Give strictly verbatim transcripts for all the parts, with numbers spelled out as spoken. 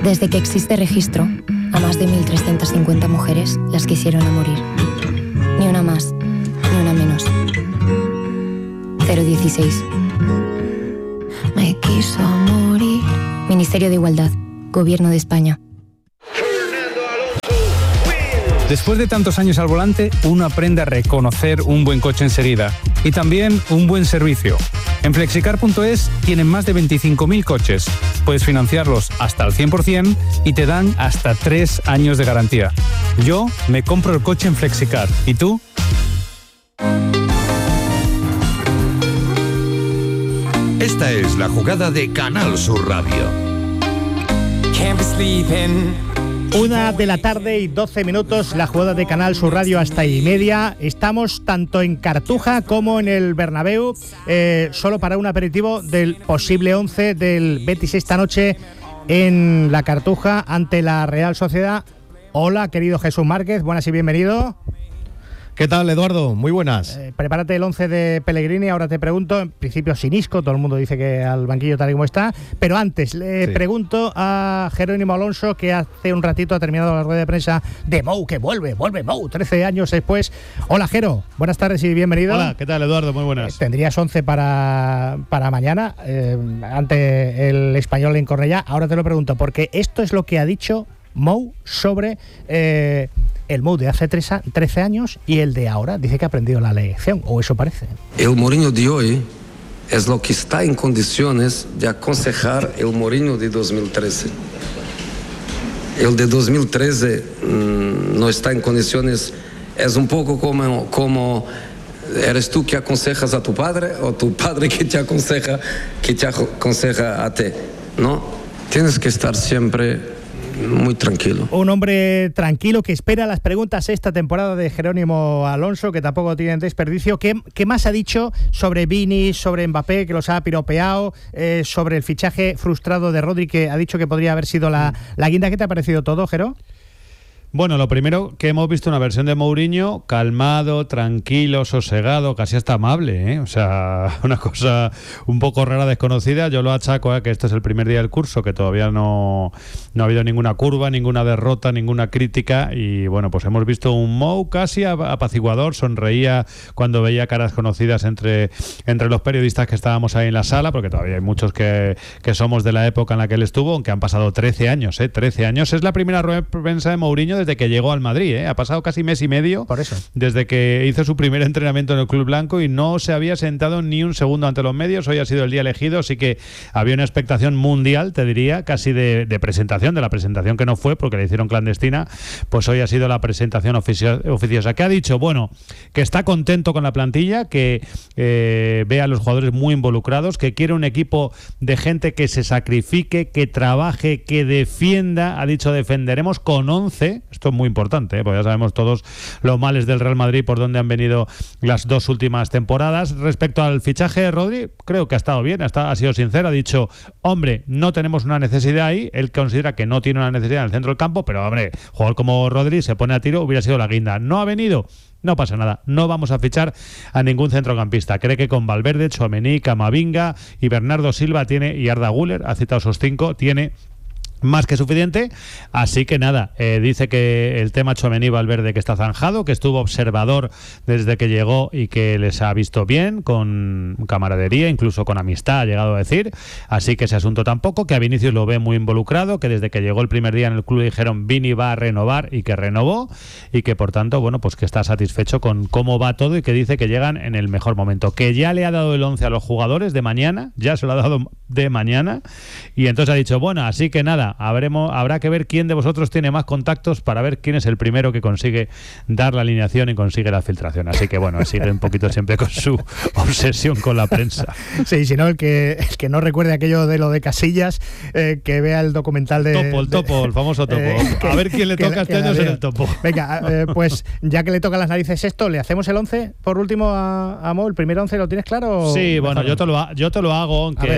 Desde que existe registro, a más de mil trescientas cincuenta mujeres las quisieron a morir. Ni una más, ni una menos. cero dieciséis. Me quiso morir. Ministerio de Igualdad, Gobierno de España. Después de tantos años al volante, uno aprende a reconocer un buen coche enseguida y también un buen servicio. En flexicar punto es tienen más de veinticinco mil coches. Puedes financiarlos hasta el cien por ciento y te dan hasta tres años de garantía. Yo me compro el coche en Flexicar. ¿Y tú? Esta es la jugada de Canal Sur Radio. Una de la tarde y doce minutos, la jugada de Canal Sur Radio hasta y media. Estamos tanto en Cartuja como en el Bernabéu, eh, solo para un aperitivo del posible once del Betis esta noche en la Cartuja ante la Real Sociedad. Hola, querido Jesús Márquez, buenas y bienvenido. ¿Qué tal, Eduardo? Muy buenas. Eh, prepárate el once de Pellegrini, ahora te pregunto, en principio sin Isco, todo el mundo dice que al banquillo tal y como está, pero antes le sí. pregunto a Jerónimo Alonso, que hace un ratito ha terminado la rueda de prensa de Mou, que vuelve, vuelve Mou, trece años después. Hola, Jero, buenas tardes y bienvenido. Hola, ¿qué tal, Eduardo? Muy buenas. Eh, tendrías once para, para mañana, eh, ante el Español en Cornellá. Ahora te lo pregunto, porque esto es lo que ha dicho Mou sobre eh, el Mou de hace trece años y el de ahora. Dice que ha aprendido la lección, o eso parece. El Mourinho de hoy es lo que está en condiciones de aconsejar el Mourinho de dos mil trece. El de dos mil trece mmm, no está en condiciones, es un poco como, como eres tú que aconsejas a tu padre o tu padre que te aconseja, que te aconseja a ti, ¿no? Tienes que estar siempre muy tranquilo. Un hombre tranquilo que espera las preguntas esta temporada de Jerónimo Alonso, que tampoco tienen desperdicio. ¿Qué, qué más ha dicho sobre Vini, sobre Mbappé, que los ha piropeado, eh, sobre el fichaje frustrado de Rodri, que ha dicho que podría haber sido la, la guinda? ¿Qué te ha parecido todo, Jero? Bueno, lo primero que hemos visto una versión de Mourinho calmado, tranquilo, sosegado, casi hasta amable, ¿eh? O sea, una cosa un poco rara, desconocida. Yo lo achaco a ¿eh? que este es el primer día del curso, que todavía no, no ha habido ninguna curva, ninguna derrota, ninguna crítica, y bueno, pues hemos visto un Mou casi apaciguador, sonreía cuando veía caras conocidas entre, entre los periodistas que estábamos ahí en la sala, porque todavía hay muchos que, que somos de la época en la que él estuvo, aunque han pasado trece años, ¿eh? trece años. Es la primera rueda de prensa de Mourinho desde que llegó al Madrid, ¿eh? Ha pasado casi mes y medio. Por eso. Desde que hizo su primer entrenamiento en el Club Blanco y no se había sentado ni un segundo ante los medios. Hoy ha sido el día elegido, así que había una expectación mundial, te diría, casi de, de presentación, de la presentación que no fue porque la hicieron clandestina. Pues hoy ha sido la presentación oficio, oficiosa. ¿Qué ha dicho? Bueno, que está contento con la plantilla, que eh, ve a los jugadores muy involucrados, que quiere un equipo de gente que se sacrifique, que trabaje, que defienda. Ha dicho, defenderemos con once. Esto es muy importante, ¿eh? Porque ya sabemos todos los males del Real Madrid por donde han venido las dos últimas temporadas. Respecto al fichaje de Rodri, creo que ha estado bien, ha, estado, ha sido sincero, ha dicho, hombre, no tenemos una necesidad ahí. Él considera que no tiene una necesidad en el centro del campo, pero hombre, jugador como Rodri se pone a tiro, hubiera sido la guinda. No ha venido, no pasa nada, no vamos a fichar a ningún centrocampista. Cree que con Valverde, Tchouaméni, Camavinga y Bernardo Silva tiene, y Arda Güler, ha citado esos cinco, tiene más que suficiente, así que nada, eh, dice que el tema Tchouaméni Valverde que está zanjado, que estuvo observador desde que llegó y que les ha visto bien, con camaradería, incluso con amistad, ha llegado a decir, así que ese asunto tampoco, que a Vinicius lo ve muy involucrado, que desde que llegó el primer día en el club dijeron Vini va a renovar y que renovó, y que por tanto, bueno, pues que está satisfecho con cómo va todo y que dice que llegan en el mejor momento, que ya le ha dado el once a los jugadores de mañana, ya se lo ha dado de mañana, y entonces ha dicho, bueno, así que nada, Habremos, habrá que ver quién de vosotros tiene más contactos para ver quién es el primero que consigue dar la alineación y consigue la filtración. Así que bueno, sigue un poquito siempre con su obsesión con la prensa. Sí, si no, el que, el que no recuerde aquello de lo de Casillas, eh, que vea el documental de... Topo, el Topo, de, el famoso Topo. Eh, que, a ver quién le toca que, este año ser el Topo. Venga, eh, pues ya que le toca las narices esto, ¿le hacemos el once por último a, a Mo? ¿El primer once lo tienes claro? Sí, bueno, yo te, lo, yo te lo hago, aunque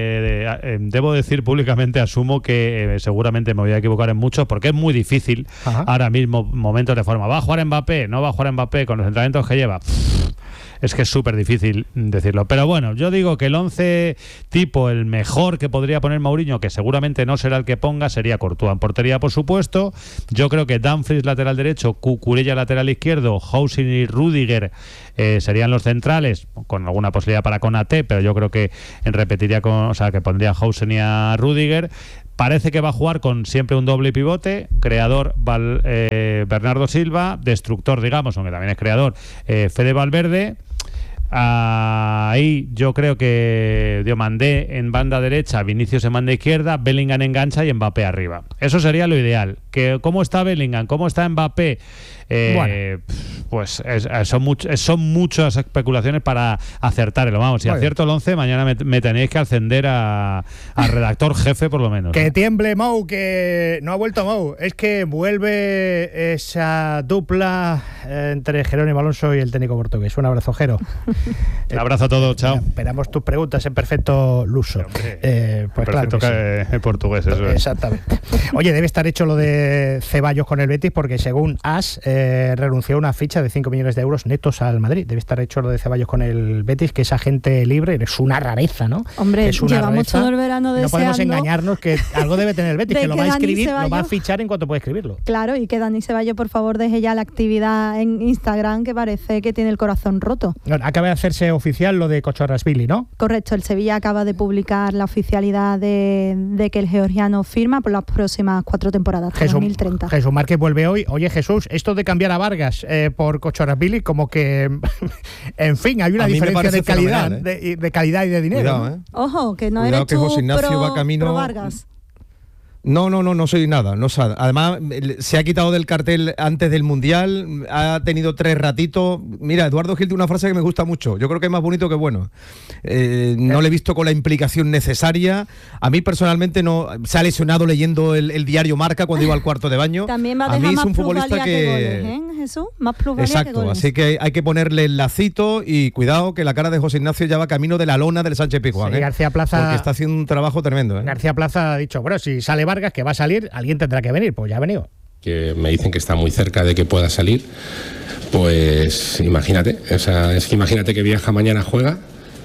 eh, debo decir públicamente, asumo que eh, seguramente me voy a equivocar en muchos, porque es muy difícil. Ajá. Ahora mismo, momentos de forma. ¿Va a jugar Mbappé? ¿No va a jugar Mbappé con los entrenamientos que lleva? Pff, es que es súper difícil decirlo. Pero bueno, yo digo que el once tipo, el mejor que podría poner Mourinho, que seguramente no será el que ponga, sería Courtois en portería, por supuesto. Yo creo que Dumfries lateral derecho, Cucurella lateral izquierdo, Housen y Rüdiger eh, serían los centrales, con alguna posibilidad para Konaté, pero yo creo que repetiría con, o sea, que pondría a Housen y a Rüdiger. Parece que va a jugar con siempre un doble pivote, creador Val, eh, Bernardo Silva, destructor, digamos, aunque también es creador, eh, Fede Valverde. Ahí yo creo que Diomandé en banda derecha, Vinicius en banda izquierda, Bellingham engancha y Mbappé arriba. Eso sería lo ideal. Que ¿cómo está Bellingham? ¿Cómo está Mbappé? Eh, bueno. Pues es, es, son, much, es, son muchas especulaciones para acertarlo. Vamos, si acierto el once, mañana me, me tenéis que ascender a, a redactor jefe por lo menos. Que tiemble Mou, que no ha vuelto Mou. Es que vuelve esa dupla entre Jerónimo Alonso y el técnico portugués. Un abrazo, Jero. Un abrazo a todos, chao. Esperamos tus preguntas en perfecto luso. Eh, pues perfecto, claro que sí. Portugués, eso es. Exactamente. Oye, debe estar hecho lo de Ceballos con el Betis, porque según AS eh, renunció a una ficha de cinco millones de euros netos al Madrid. Debe estar hecho lo de Ceballos con el Betis, que esa gente libre es una rareza, ¿no? Hombre, es una llevamos rareza. todo el verano deseando. No podemos engañarnos que algo debe tener el Betis, que lo que va a escribir, Ceballos, lo va a fichar en cuanto puede escribirlo. Claro, y que Dani Ceballos, por favor, deje ya la actividad en Instagram, que parece que tiene el corazón roto. Acaba de hacerse oficial lo de Kochorashvili, ¿no? Correcto, el Sevilla acaba de publicar la oficialidad de, de que el georgiano firma por las próximas cuatro temporadas, hasta Jesús, dos mil treinta. Jesús Márquez vuelve hoy. Oye, Jesús, esto de cambiar a Vargas eh, por Kochorashvili, como que, en fin, hay una diferencia de calidad, ¿eh? de, de calidad y de dinero. Cuidado, ¿no? ¿eh? Ojo, que no Cuidado, eres que tú José Ignacio pro, va camino... pro Vargas. No, no, no, no soy nada. No sabe. Además, se ha quitado del cartel antes del Mundial, ha tenido tres ratitos. Mira, Eduardo Gil tiene una frase que me gusta mucho. Yo creo que es más bonito que bueno. Eh, no le he visto con la implicación necesaria. A mí personalmente no. Se ha lesionado leyendo el, el diario Marca cuando iba al cuarto de baño. También va a, a dejar mí más es un futbolista que... que goles, ¿eh, Jesús? Más plusvalía Exacto, que goles. así que hay que ponerle el lacito y cuidado que la cara de José Ignacio ya va camino de la lona del Sánchez Pizjuán. Sí, ¿eh? García Plaza... Porque está haciendo un trabajo tremendo. ¿eh? García Plaza ha dicho, bueno, si sale Vargas, que va a salir, alguien tendrá que venir, pues ya ha venido. Que me dicen que está muy cerca de que pueda salir, pues imagínate, o sea, es que imagínate que viaja mañana, juega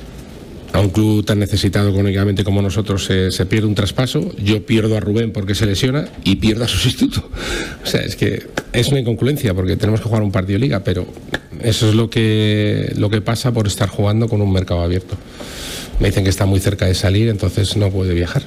a un club tan necesitado económicamente como nosotros, se, se pierde un traspaso, yo pierdo a Rubén porque se lesiona y pierdo a su sustituto. O sea, es que es una inconcluencia porque tenemos que jugar un partido de liga, pero eso es lo que, lo que pasa por estar jugando con un mercado abierto. Me dicen que está muy cerca de salir, entonces no puede viajar.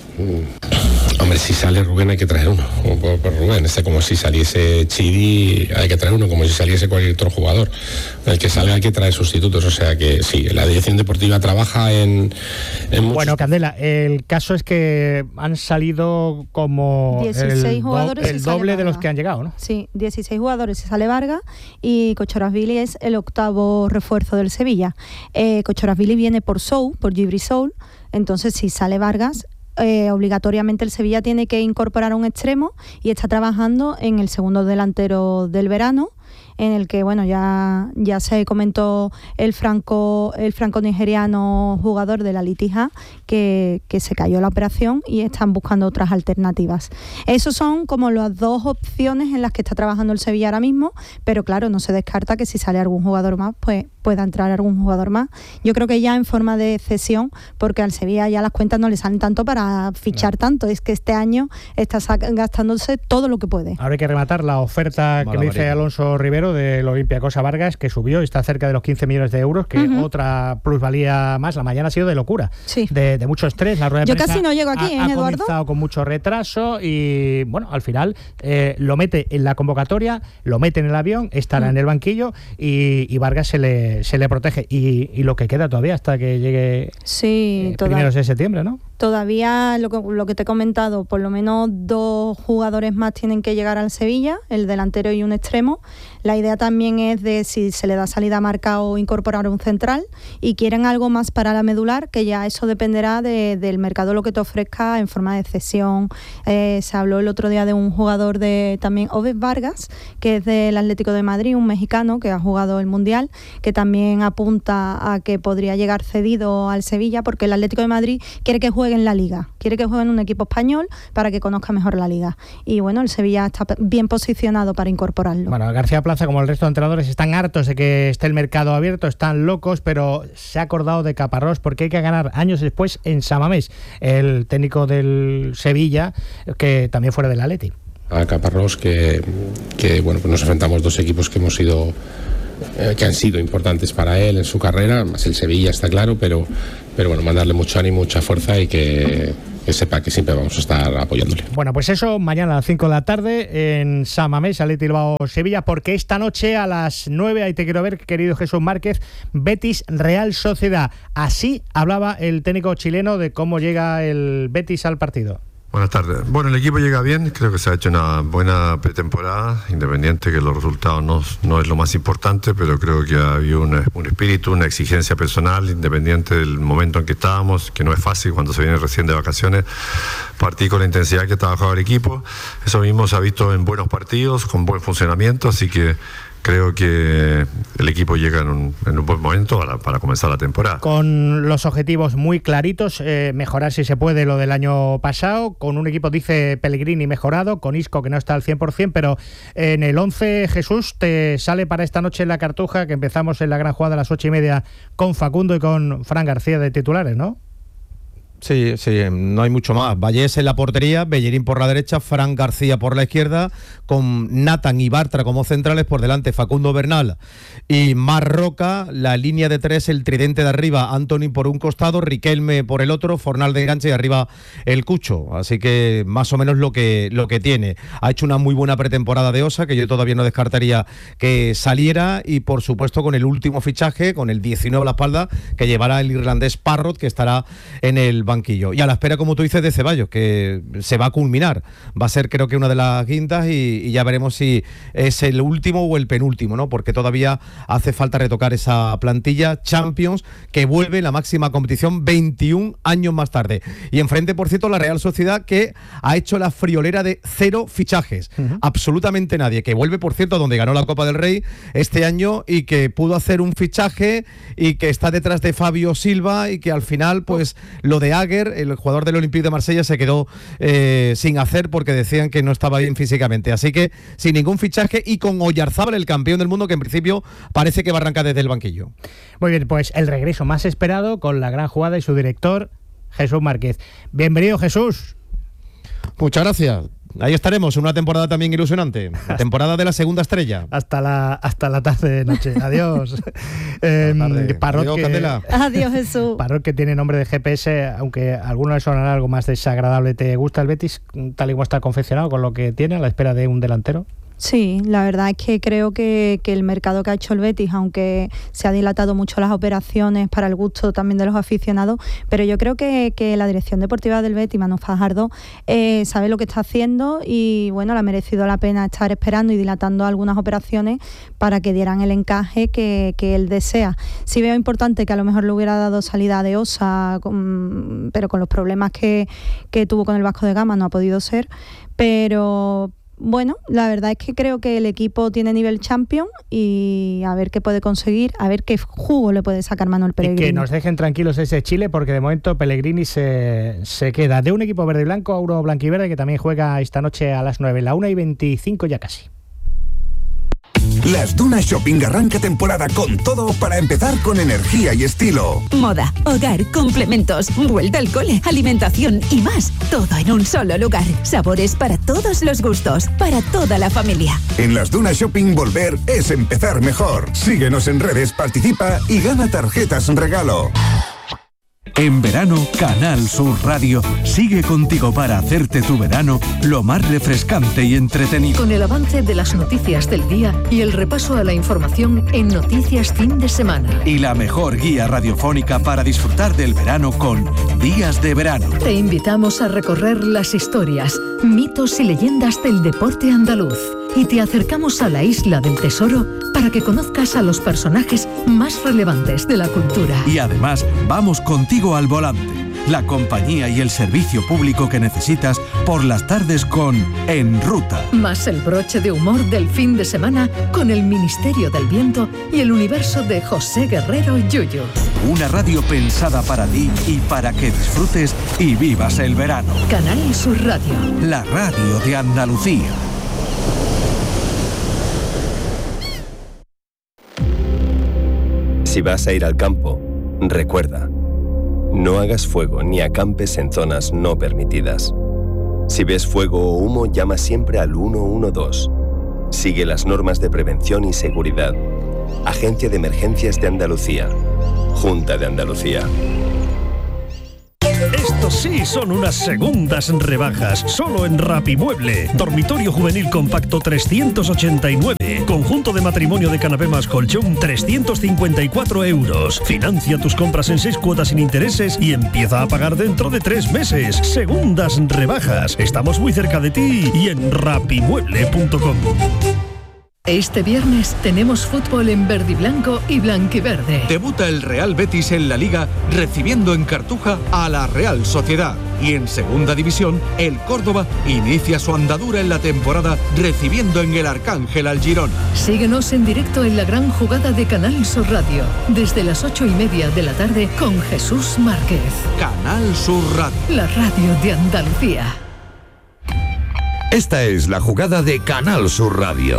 Hombre, si sale Rubén hay que traer uno. Por, por Rubén, este como si saliese Chidi hay que traer uno, como si saliese cualquier otro jugador. El que sale hay que traer sustitutos. O sea que sí, la dirección deportiva trabaja en... en muchos... Bueno, Candela, el caso es que han salido como dieciséis el, jugadores el y sale doble de Vargas. los que han llegado, ¿no? Sí, dieciséis jugadores y sale Vargas, y Kochorashvili es el octavo refuerzo del Sevilla. Eh, Kochorashvili viene por Soul, por Djibril Soul, entonces si sale Vargas, Eh, obligatoriamente el Sevilla tiene que incorporar a un extremo y está trabajando en el segundo delantero del verano, en el que bueno ya, ya se comentó el franco el franco nigeriano jugador de la Litija que, que se cayó la operación y están buscando otras alternativas. Esos son como las dos opciones en las que está trabajando el Sevilla ahora mismo, pero claro, no se descarta que si sale algún jugador más, pues pueda entrar algún jugador más. Yo creo que ya en forma de cesión, porque al Sevilla ya las cuentas no le salen tanto para fichar no. tanto, es que este año está gastándose todo lo que puede. Ahora hay que rematar la oferta Mala que le dice Alonso Rivero del Olympiacos a Vargas, que subió y está cerca de los quince millones de euros, que uh-huh. otra plusvalía más. La mañana ha sido de locura, sí. de, de mucho estrés. La rueda de Yo prensa casi no llego aquí, ha, ¿eh, ha Eduardo? comenzado con mucho retraso y bueno, al final eh, lo mete en la convocatoria, lo mete en el avión, estará uh-huh. en el banquillo y, y Vargas se le, se le protege. Y, y lo que queda todavía hasta que llegue sí, eh, primeros de septiembre, ¿no? Todavía, lo que, lo que te he comentado, por lo menos dos jugadores más tienen que llegar al Sevilla, el delantero y un extremo. La idea también es de si se le da salida a Marca o incorporar un central, y quieren algo más para la medular, que ya eso dependerá de, del mercado, lo que te ofrezca en forma de cesión. Eh, se habló el otro día de un jugador de también, Oves Vargas, que es del Atlético de Madrid, un mexicano que ha jugado el Mundial, que también apunta a que podría llegar cedido al Sevilla, porque el Atlético de Madrid quiere que juegue juegue en la Liga, quiere que juegue en un equipo español para que conozca mejor la Liga. Y bueno, el Sevilla está bien posicionado para incorporarlo. Bueno, García Plaza, como el resto de entrenadores, están hartos de que esté el mercado abierto, están locos, pero se ha acordado de Caparrós porque hay que ganar años después en San Mamés, el técnico del Sevilla, que también fuera del Atleti. A Caparrós, que, que bueno, pues nos enfrentamos dos equipos que hemos sido eh, que han sido importantes para él en su carrera, más el Sevilla, está claro, pero, pero bueno, mandarle mucho ánimo, mucha fuerza y que, que sepa que siempre vamos a estar apoyándole. Bueno, pues eso, mañana a las cinco de la tarde en San Mamés, Athletic Bilbao Sevilla, porque esta noche a las nueve, ahí te quiero ver, querido Jesús Márquez, Betis Real Sociedad. Así hablaba el técnico chileno de cómo llega el Betis al partido. Buenas tardes. Bueno, el equipo llega bien, creo que se ha hecho una buena pretemporada, independiente que los resultados no, no es lo más importante, pero creo que ha habido una, un espíritu, una exigencia personal, independiente del momento en que estábamos, que no es fácil cuando se viene recién de vacaciones, partir con la intensidad que ha trabajado el equipo. Eso mismo se ha visto en buenos partidos, con buen funcionamiento, así que creo que el equipo llega en un, en un buen momento para, para comenzar la temporada. Con los objetivos muy claritos, eh, mejorar si se puede lo del año pasado, con un equipo, dice Pellegrini, mejorado, con Isco que no está al cien por ciento, pero en el once, Jesús, te sale para esta noche en la Cartuja, que empezamos en la gran jugada a las ocho y media con Facundo y con Fran García de titulares, ¿no? Sí, sí, no hay mucho más. Vallés en la portería, Bellerín por la derecha, Fran García por la izquierda, con Nathan y Bartra como centrales, por delante Facundo Bernal y Mar Roca, la línea de tres, el tridente de arriba, Antony por un costado, Riquelme por el otro, Fornal de enganche y arriba el Cucho. Así que más o menos lo que, lo que tiene. Ha hecho una muy buena pretemporada de Osa, que yo todavía no descartaría que saliera, y por supuesto con el último fichaje, con el diecinueve a la espalda, que llevará el irlandés Parrott, que estará en el banquillo. Y a la espera, como tú dices, de Ceballos, que se va a culminar. Va a ser, creo que, una de las quintas y, y ya veremos si es el último o el penúltimo, ¿no? Porque todavía hace falta retocar esa plantilla Champions, que vuelve en la máxima competición veintiún años más tarde. Y enfrente, por cierto, la Real Sociedad, que ha hecho la friolera de cero fichajes. Uh-huh. Absolutamente nadie. Que vuelve, por cierto, donde ganó la Copa del Rey este año y que pudo hacer un fichaje y que está detrás de Fabio Silva y que al final, pues, lo de Aguer, el jugador del Olympique de Marsella, se quedó eh, sin hacer porque decían que no estaba bien físicamente. Así que sin ningún fichaje y con Oyarzábal, el campeón del mundo, que en principio parece que va a arrancar desde el banquillo. Muy bien, pues el regreso más esperado con la gran jugada y su director, Jesús Márquez. Bienvenido, Jesús. Muchas gracias. Ahí estaremos, una temporada también ilusionante. La temporada de la segunda estrella. Hasta la hasta la tarde de noche. Adiós. eh, Parrott, Adiós, que, Candela. Adiós, Jesús. Parrott, que tiene nombre de G P S, aunque a algunos le sonará algo más desagradable. ¿Te gusta el Betis tal y como está confeccionado con lo que tiene a la espera de un delantero? Sí, la verdad es que creo que, que el mercado que ha hecho el Betis, aunque se ha dilatado mucho las operaciones para el gusto también de los aficionados, pero yo creo que, que la dirección deportiva del Betis, Manu Fajardo, eh, sabe lo que está haciendo y bueno, le ha merecido la pena estar esperando y dilatando algunas operaciones para que dieran el encaje que, que él desea. Sí veo importante que a lo mejor le hubiera dado salida de Osa, con, pero con los problemas que, que tuvo con el Vasco de Gama no ha podido ser, pero... Bueno, la verdad es que creo que el equipo tiene nivel champion y a ver qué puede conseguir, a ver qué jugo le puede sacar Manuel Pellegrini. Y que nos dejen tranquilos ese Chile, porque de momento Pellegrini se, se queda de un equipo verde y blanco a uno blanquiverde que también juega esta noche a las nueve, la una y veinticinco ya casi. Las Dunas Shopping arranca temporada con todo para empezar con energía y estilo. Moda, hogar, complementos, vuelta al cole, alimentación y más. Todo en un solo lugar. Sabores para todos los gustos, para toda la familia. En Las Dunas Shopping volver es empezar mejor. Síguenos en redes, participa y gana tarjetas regalo. En verano, Canal Sur Radio sigue contigo para hacerte tu verano lo más refrescante y entretenido. Con el avance de las noticias del día y el repaso a la información en Noticias Fin de Semana. Y la mejor guía radiofónica para disfrutar del verano con Días de Verano. Te invitamos a recorrer las historias, mitos y leyendas del deporte andaluz. Y te acercamos a la Isla del Tesoro para que conozcas a los personajes más relevantes de la cultura. Y además, vamos contigo al volante, la compañía y el servicio público que necesitas por las tardes con En Ruta. Más el broche de humor del fin de semana con el Ministerio del Viento y el universo de José Guerrero Yuyu. Una radio pensada para ti y para que disfrutes y vivas el verano. Canal Sur Radio. La radio de Andalucía. Si vas a ir al campo, recuerda, no hagas fuego ni acampes en zonas no permitidas. Si ves fuego o humo, llama siempre al uno uno dos. Sigue las normas de prevención y seguridad. Agencia de Emergencias de Andalucía. Junta de Andalucía. Estos sí son unas segundas rebajas, solo en Rapimueble. Dormitorio juvenil compacto trescientos ochenta y nueve. Conjunto de matrimonio de canapé más colchón trescientos cincuenta y cuatro euros. Financia tus compras en seis cuotas sin intereses y empieza a pagar dentro de tres meses. Segundas rebajas. Estamos muy cerca de ti y en rapimueble punto com. Este viernes tenemos fútbol en verde y blanco y blanquiverde. Debuta el Real Betis en la Liga recibiendo en Cartuja a la Real Sociedad. Y en Segunda División, el Córdoba inicia su andadura en la temporada recibiendo en el Arcángel al Girona. Síguenos en directo en la gran jugada de Canal Sur Radio, desde las ocho y media de la tarde con Jesús Márquez. Canal Sur Radio. La radio de Andalucía. Esta es la jugada de Canal Sur Radio.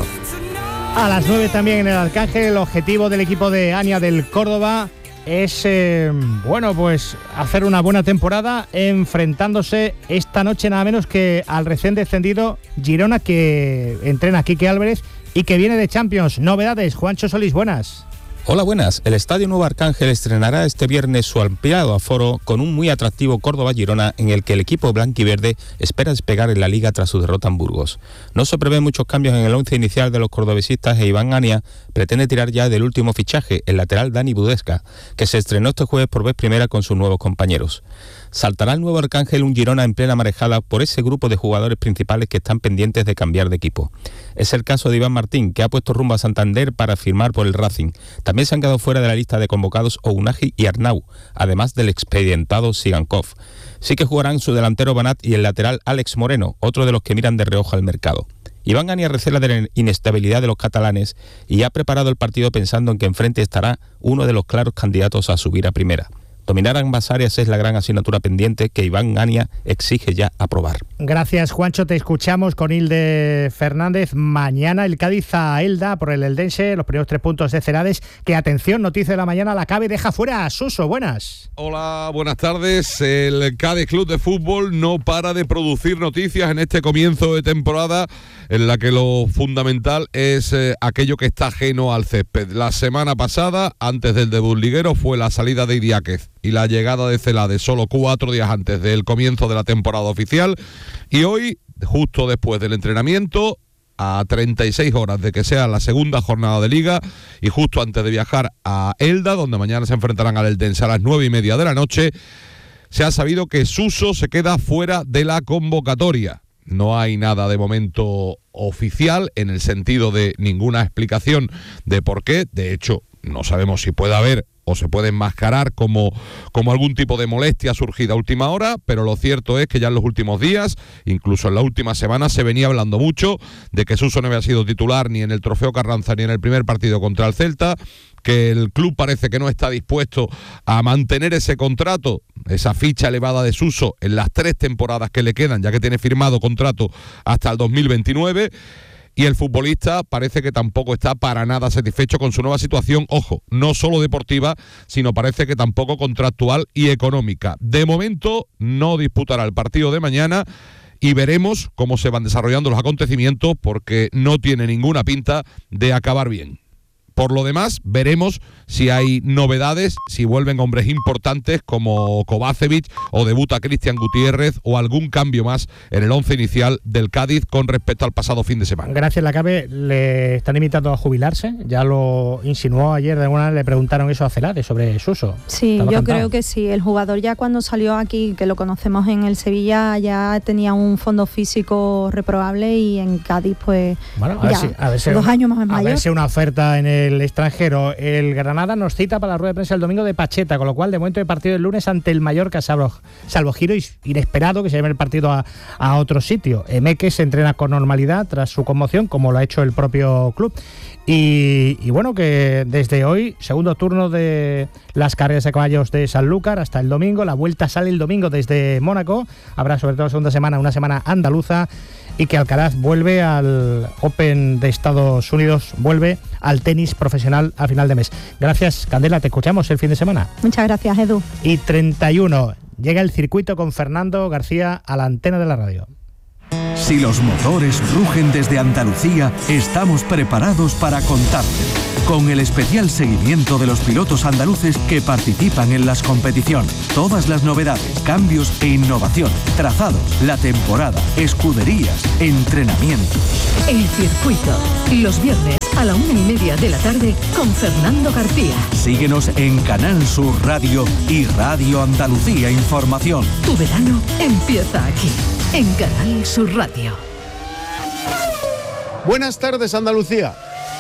A las nueve también en el Arcángel, el objetivo del equipo de Ania del Córdoba es, eh, bueno, pues hacer una buena temporada enfrentándose esta noche nada menos que al recién descendido Girona, que entrena Quique Álvarez y que viene de Champions. Novedades, Juancho Solís, buenas. Hola, buenas. El Estadio Nuevo Arcángel estrenará este viernes su ampliado aforo con un muy atractivo Córdoba-Girona en el que el equipo blanquiverde espera despegar en la Liga tras su derrota en Burgos. No se prevén muchos cambios en el once inicial de los cordobesistas e Iván Ania pretende tirar ya del último fichaje, el lateral Dani Budesca, que se estrenó este jueves por vez primera con sus nuevos compañeros. Saltará el Nuevo Arcángel un Girona en plena marejada por ese grupo de jugadores principales que están pendientes de cambiar de equipo. Es el caso de Iván Martín, que ha puesto rumbo a Santander para firmar por el Racing. También se han quedado fuera de la lista de convocados Ounahi y Arnau, además del expedientado Sigankov. Sí que jugarán su delantero Banat y el lateral Alex Moreno, otro de los que miran de reojo al mercado. Iván Ania recela de la inestabilidad de los catalanes y ha preparado el partido pensando en que enfrente estará uno de los claros candidatos a subir a primera. Dominar ambas áreas es la gran asignatura pendiente que Iván Ania exige ya aprobar. Gracias, Juancho. Te escuchamos con Hilde Fernández. Mañana el Cádiz a Elda por el Eldense, los primeros tres puntos de Celades. Que atención, noticia de la mañana, la Cabe deja fuera a Suso. Buenas. Hola, buenas tardes. El Cádiz Club de Fútbol no para de producir noticias en este comienzo de temporada en la que lo fundamental es eh, aquello que está ajeno al césped. La semana pasada, antes del debut liguero, fue la salida de Idiáquez y la llegada de Celades solo cuatro días antes del comienzo de la temporada oficial, y hoy, justo después del entrenamiento, a treinta y seis horas de que sea la segunda jornada de Liga y justo antes de viajar a Elda, donde mañana se enfrentarán al Eldense a las nueve y media de la noche, se ha sabido que Suso se queda fuera de la convocatoria. No hay nada de momento oficial en el sentido de ninguna explicación de por qué. De hecho, no sabemos si puede haber o se puede enmascarar como, como algún tipo de molestia surgida a última hora, pero lo cierto es que ya en los últimos días, incluso en la última semana, se venía hablando mucho de que Suso no había sido titular ni en el Trofeo Carranza ni en el primer partido contra el Celta, que el club parece que no está dispuesto a mantener ese contrato, esa ficha elevada de Suso en las tres temporadas que le quedan, ya que tiene firmado contrato hasta el dos mil veintinueve, y el futbolista parece que tampoco está para nada satisfecho con su nueva situación, ojo, no solo deportiva, sino parece que tampoco contractual y económica. De momento no disputará el partido de mañana y veremos cómo se van desarrollando los acontecimientos, porque no tiene ninguna pinta de acabar bien. Por lo demás, veremos si hay novedades, si vuelven hombres importantes como Kovacevic o debuta Cristian Gutiérrez o algún cambio más en el once inicial del Cádiz con respecto al pasado fin de semana. Gracias, Lacabe. Le están invitando a jubilarse, ya lo insinuó ayer, de alguna manera le preguntaron eso a Celades sobre Suso. Sí, yo cantado. creo que sí. El jugador ya cuando salió aquí, que lo conocemos en el Sevilla, ya tenía un fondo físico reprobable y en Cádiz pues bueno, a ya, ver si, a ver si dos una, años más a mayor. ver si una oferta en el el extranjero. El Granada nos cita para la rueda de prensa el domingo de Pacheta, con lo cual de momento hay partido el lunes ante el Mallorca, salvo, salvo giro inesperado que se lleve el partido a, a otro sitio. Emeque se entrena con normalidad tras su conmoción, como lo ha hecho el propio club. Y, y bueno, que desde hoy, segundo turno de las carreras de caballos de Sanlúcar hasta el domingo. La vuelta sale el domingo desde Mónaco. Habrá sobre todo segunda semana, una semana andaluza, y que Alcaraz vuelve al Open de Estados Unidos, vuelve al tenis profesional a final de mes. Gracias, Candela, te escuchamos el fin de semana. Muchas gracias, Edu. Y treinta y uno, llega el circuito con Fernando García a la antena de la radio. Si los motores rugen desde Andalucía, estamos preparados para contarte. Con el especial seguimiento de los pilotos andaluces que participan en las competiciones. Todas las novedades, cambios e innovación, trazados, la temporada, escuderías, entrenamientos. El circuito, los viernes a la una y media de la tarde con Fernando García. Síguenos en Canal Sur Radio y Radio Andalucía Información. Tu verano empieza aquí, en Canal Sur Radio. Buenas tardes, Andalucía.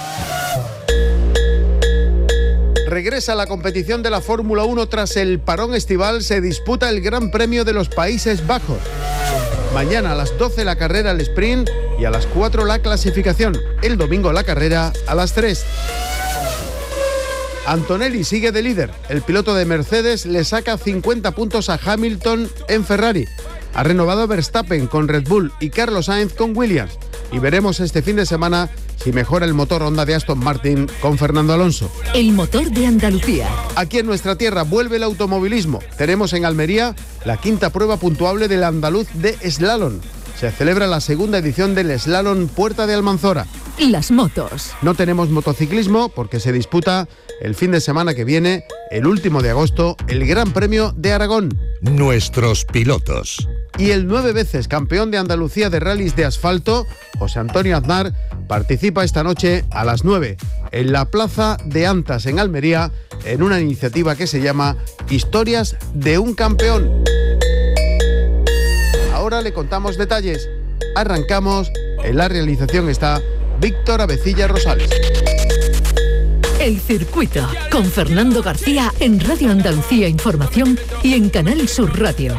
Regresa la competición de la Fórmula uno tras el parón estival. Se disputa el Gran Premio de los Países Bajos. Mañana a las doce la carrera al sprint y a las cuatro la clasificación. El domingo la carrera a las tres. Antonelli sigue de líder. El piloto de Mercedes le saca cincuenta puntos a Hamilton en Ferrari. Ha renovado Verstappen con Red Bull y Carlos Sainz con Williams. Y veremos este fin de semana si mejora el motor Honda de Aston Martin con Fernando Alonso. El motor de Andalucía. Aquí en nuestra tierra vuelve el automovilismo. Tenemos en Almería la quinta prueba puntuable del andaluz de slalom. Se celebra la segunda edición del slalom Puerta de Almanzora. Las motos. No tenemos motociclismo porque se disputa el fin de semana que viene, el último de agosto, el Gran Premio de Aragón. Nuestros pilotos. Y el nueve veces campeón de Andalucía de rallies de asfalto, José Antonio Aznar, participa esta noche a las nueve en la Plaza de Antas en Almería, en una iniciativa que se llama Historias de un Campeón. Ahora le contamos detalles. Arrancamos. En la realización está Víctor Abecilla Rosales. El circuito con Fernando García en Radio Andalucía Información y en Canal Sur Radio.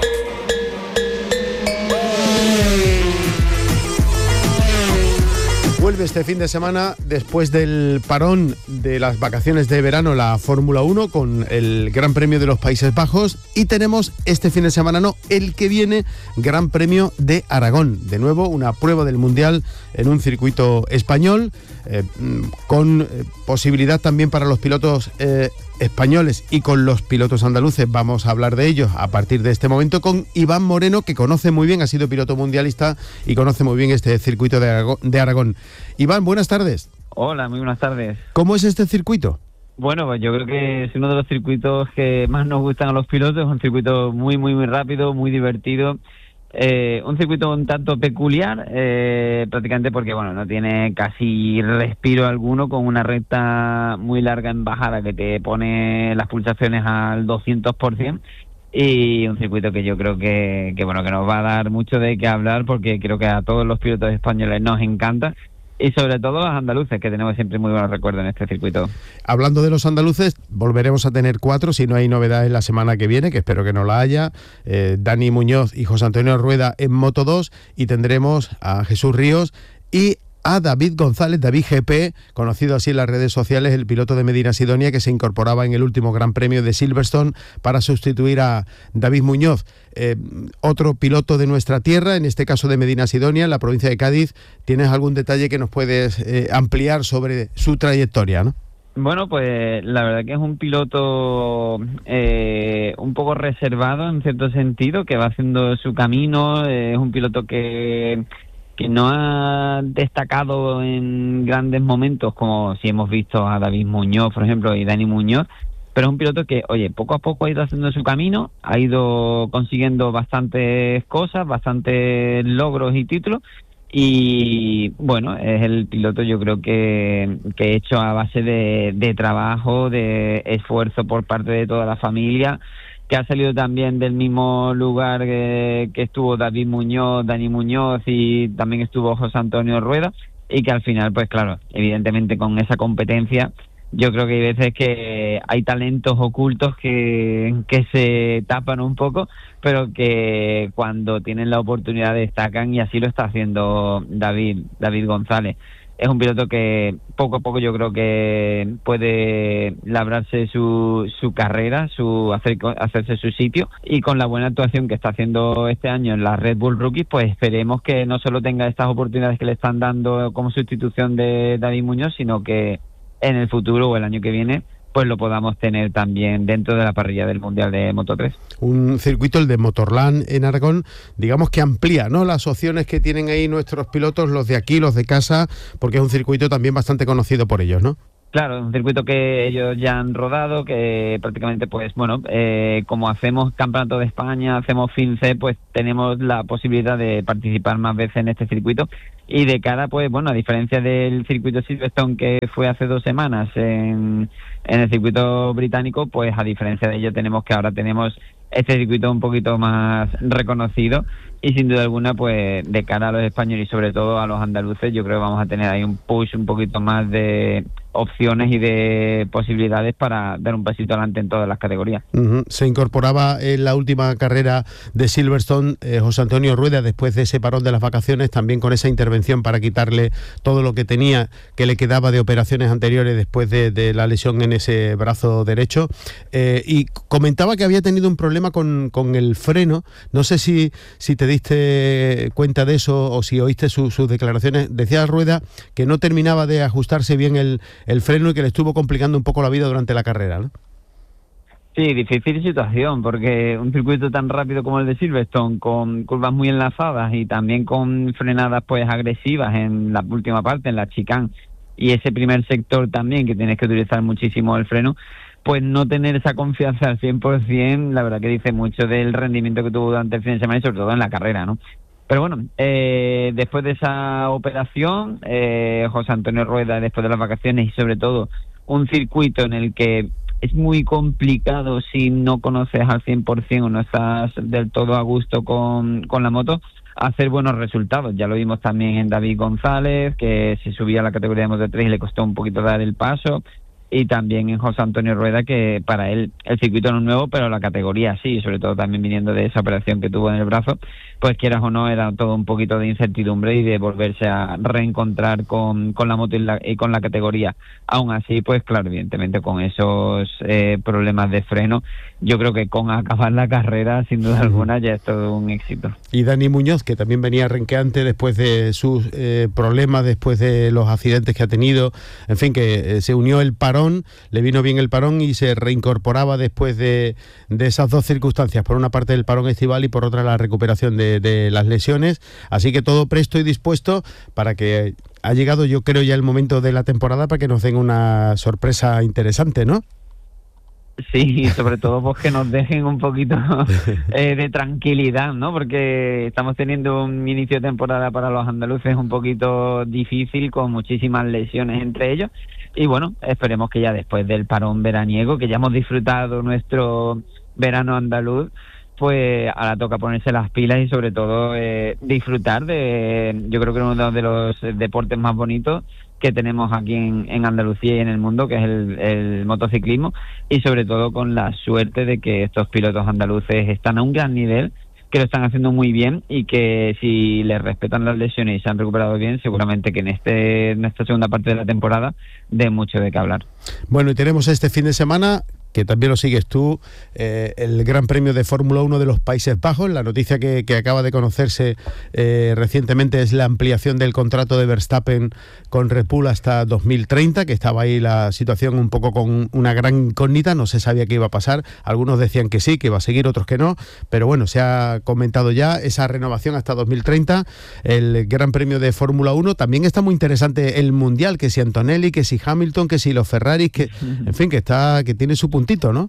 Vuelve este fin de semana, después del parón de las vacaciones de verano, la Fórmula uno con el Gran Premio de los Países Bajos, y tenemos este fin de semana, no, el que viene, Gran Premio de Aragón. De nuevo, una prueba del Mundial en un circuito español, eh, con eh, posibilidad también para los pilotos eh, españoles y con los pilotos andaluces. Vamos a hablar de ellos a partir de este momento con Iván Moreno, que conoce muy bien, ha sido piloto mundialista y conoce muy bien este circuito de Aragón. De Aragón. Iván, buenas tardes. Hola, muy buenas tardes. ¿Cómo es este circuito? Bueno, pues yo creo que es uno de los circuitos que más nos gustan a los pilotos. Es un circuito muy, muy, muy rápido, muy divertido. Eh, un circuito un tanto peculiar, eh, prácticamente porque bueno, no tiene casi respiro alguno, con una recta muy larga en bajada que te pone las pulsaciones al doscientos por ciento, y un circuito que yo creo que, que bueno, que nos va a dar mucho de qué hablar, porque creo que a todos los pilotos españoles nos encanta. Y sobre todo los andaluces, que tenemos siempre muy buenos recuerdos en este circuito. Hablando de los andaluces, volveremos a tener cuatro, si no hay novedades la semana que viene, que espero que no la haya. Eh, Dani Muñoz y José Antonio Rueda en Moto dos, y tendremos a Jesús Ríos y a David González, David G P, conocido así en las redes sociales, el piloto de Medina Sidonia, que se incorporaba en el último Gran Premio de Silverstone para sustituir a David Muñoz. Eh, otro piloto de nuestra tierra, en este caso de Medina Sidonia, en la provincia de Cádiz. ¿Tienes algún detalle que nos puedes eh, ampliar sobre su trayectoria, no? Bueno, pues la verdad que es un piloto eh, un poco reservado en cierto sentido, que va haciendo su camino. Eh, es un piloto que... que no ha destacado en grandes momentos, como si hemos visto a David Muñoz, por ejemplo, y Dani Muñoz, pero es un piloto que, oye, poco a poco ha ido haciendo su camino, ha ido consiguiendo bastantes cosas, bastantes logros y títulos, y bueno, es el piloto yo creo que, que hecho a base de, de trabajo, de esfuerzo por parte de toda la familia, que ha salido también del mismo lugar que, que estuvo David Muñoz, Dani Muñoz, y también estuvo José Antonio Rueda, y que al final, pues claro, evidentemente con esa competencia yo creo que hay veces que hay talentos ocultos que, que se tapan un poco, pero que cuando tienen la oportunidad destacan, y así lo está haciendo David, David González. Es un piloto que poco a poco yo creo que puede labrarse su, su carrera, su hacer, hacerse su sitio, y con la buena actuación que está haciendo este año en la Red Bull Rookies, pues esperemos que no solo tenga estas oportunidades que le están dando como sustitución de David Muñoz, sino que en el futuro o el año que viene pues lo podamos tener también dentro de la parrilla del Mundial de Moto tres. Un circuito, el de Motorland en Aragón, digamos que amplía, ¿no?, las opciones que tienen ahí nuestros pilotos, los de aquí, los de casa, porque es un circuito también bastante conocido por ellos, ¿no? Claro, un circuito que ellos ya han rodado, que prácticamente, pues bueno, eh, como hacemos Campeonato de España, hacemos FinCe, pues tenemos la posibilidad de participar más veces en este circuito. Y de cara, pues bueno, a diferencia del circuito Silverstone que fue hace dos semanas en, en el circuito británico, pues a diferencia de ello tenemos que ahora tenemos este circuito un poquito más reconocido, y sin duda alguna, pues de cara a los españoles y sobre todo a los andaluces, yo creo que vamos a tener ahí un push un poquito más de opciones y de posibilidades para dar un pasito adelante en todas las categorías. Uh-huh. Se incorporaba en la última carrera de Silverstone eh, José Antonio Rueda, después de ese parón de las vacaciones, también con esa intervención para quitarle todo lo que tenía, que le quedaba de operaciones anteriores después de, de la lesión en ese brazo derecho, eh, y comentaba que había tenido un problema con, con el freno. No sé si, si te diste cuenta de eso o si oíste su, sus declaraciones. Decía Rueda que no terminaba de ajustarse bien el el freno y que le estuvo complicando un poco la vida durante la carrera, ¿no? Sí, difícil situación, porque un circuito tan rápido como el de Silverstone, con curvas muy enlazadas y también con frenadas pues agresivas en la última parte, en la chicane, y ese primer sector también, que tienes que utilizar muchísimo el freno, pues no tener esa confianza al cien por ciento, la verdad que dice mucho del rendimiento que tuvo durante el fin de semana y sobre todo en la carrera, ¿no? Pero bueno, eh, después de esa operación, eh, José Antonio Rueda, después de las vacaciones y sobre todo un circuito en el que es muy complicado si no conoces al cien por ciento o no estás del todo a gusto con, con la moto, hacer buenos resultados. Ya lo vimos también en David González, que se subía a la categoría de Moto tres y le costó un poquito dar el paso. Y también en José Antonio Rueda, que para él el circuito no es nuevo, pero la categoría sí, sobre todo también viniendo de esa operación que tuvo en el brazo, pues quieras o no, era todo un poquito de incertidumbre y de volverse a reencontrar con, con la moto y, la, y con la categoría. Aún así, pues claro, evidentemente con esos eh, problemas de freno, yo creo que con acabar la carrera, sin duda alguna, ya es todo un éxito. Y Dani Muñoz, que también venía renqueante después de sus eh, problemas, después de los accidentes que ha tenido, en fin, que eh, se unió el parón, le vino bien el parón y se reincorporaba después de, de esas dos circunstancias, por una parte del parón estival y por otra la recuperación de, de las lesiones, así que todo presto y dispuesto para que ha llegado, yo creo, ya el momento de la temporada para que nos den una sorpresa interesante, ¿no? Sí, y sobre todo pues que nos dejen un poquito eh, de tranquilidad, ¿no? Porque estamos teniendo un inicio de temporada para los andaluces un poquito difícil, con muchísimas lesiones entre ellos. Y bueno, esperemos que ya después del parón veraniego, que ya hemos disfrutado nuestro verano andaluz, pues ahora toca ponerse las pilas y sobre todo eh, disfrutar de, yo creo que uno de los deportes más bonitos que tenemos aquí en, en Andalucía y en el mundo, que es el, el motociclismo, y sobre todo con la suerte de que estos pilotos andaluces están a un gran nivel, que lo están haciendo muy bien y que si les respetan las lesiones y se han recuperado bien, seguramente que en este en esta segunda parte de la temporada dé mucho de qué hablar. Bueno, y tenemos este fin de semana, que también lo sigues tú, eh, el Gran Premio de Fórmula uno de los Países Bajos. La noticia que, que acaba de conocerse eh, recientemente es la ampliación del contrato de Verstappen con Red Bull hasta dos mil treinta, que estaba ahí la situación un poco con una gran incógnita, no se sabía qué iba a pasar, algunos decían que sí, que iba a seguir, otros que no, pero bueno, se ha comentado ya esa renovación hasta dos mil treinta, el Gran Premio de Fórmula uno. También está muy interesante el Mundial, que si Antonelli, que si Hamilton, que si los Ferraris, que en fin, que está que tiene su punto, ¿no?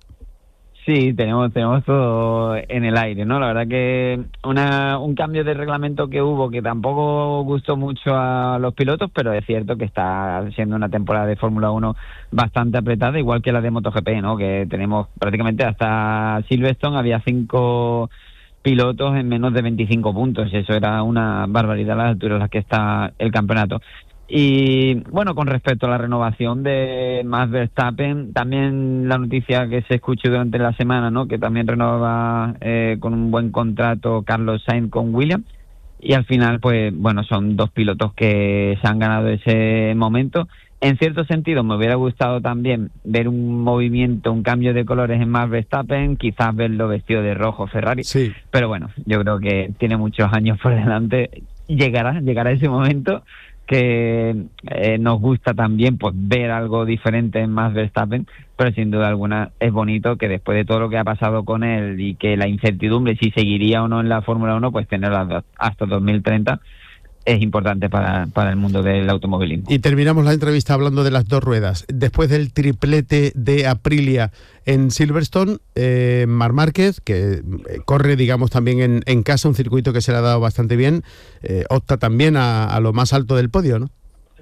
Sí, tenemos tenemos todo en el aire, ¿no? La verdad que una, un cambio de reglamento que hubo que tampoco gustó mucho a los pilotos, pero es cierto que está siendo una temporada de Fórmula uno bastante apretada, igual que la de MotoGP, ¿no? Que tenemos prácticamente hasta Silverstone, había cinco pilotos en menos de veinticinco puntos, y eso era una barbaridad a las alturas a las que está el campeonato. Y bueno, con respecto a la renovación de Max Verstappen, también la noticia que se escuchó durante la semana, ¿no? Que también renovaba eh, con un buen contrato Carlos Sainz con Williams. Y al final, pues bueno, son dos pilotos que se han ganado ese momento. En cierto sentido, me hubiera gustado también ver un movimiento, un cambio de colores en Max Verstappen, quizás verlo vestido de rojo Ferrari. Sí. Pero bueno, yo creo que tiene muchos años por delante. Llegará, llegará ese momento que eh, nos gusta también pues ver algo diferente en Max Verstappen, pero sin duda alguna es bonito que después de todo lo que ha pasado con él y que la incertidumbre si seguiría o no en la Fórmula uno, pues tenerla hasta dos mil treinta es importante para, para el mundo del automovilismo. Y terminamos la entrevista hablando de las dos ruedas. Después del triplete de Aprilia en Silverstone, eh, Marc Márquez, que corre, digamos, también en, en casa, un circuito que se le ha dado bastante bien, eh, opta también a, a lo más alto del podio, ¿no?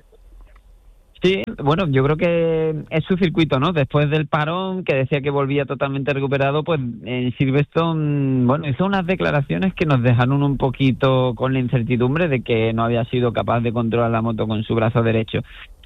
Sí, bueno, yo creo que es su circuito, ¿no? Después del parón, que decía que volvía totalmente recuperado, pues en Silverstone, bueno, hizo unas declaraciones que nos dejaron un poquito con la incertidumbre de que no había sido capaz de controlar la moto con su brazo derecho.